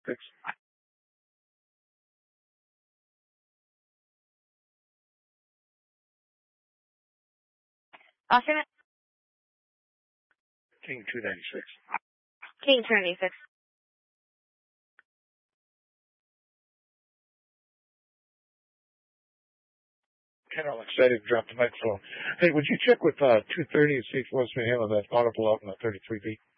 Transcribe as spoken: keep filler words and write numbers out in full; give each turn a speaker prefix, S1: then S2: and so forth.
S1: ninety-six.
S2: Alternate.
S1: King two ninety-six.
S2: King two ninety-six.
S1: Kind of excited to drop the microphone. Hey, would you check with uh, two thirty and see if what's been handling that audible out in the thirty-three B?